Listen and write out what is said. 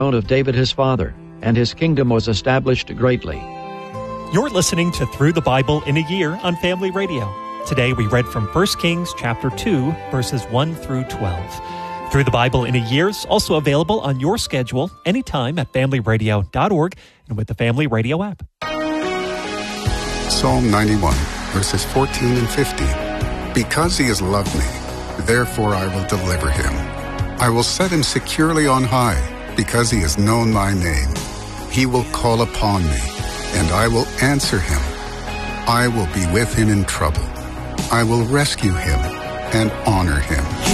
throne of David his father, and his kingdom was established greatly. You're listening to Through the Bible in a Year on Family Radio. Today we read from 1 Kings chapter 2, verses 1 through 12. Through the Bible in a Year is also available on your schedule anytime at familyradio.org and with the Family Radio app. Psalm 91, verses 14 and 15. Because he has loved me, therefore I will deliver him. I will set him securely on high, because he has known my name. He will call upon me, and I will answer him. I will be with him in trouble. I will rescue him and honor him.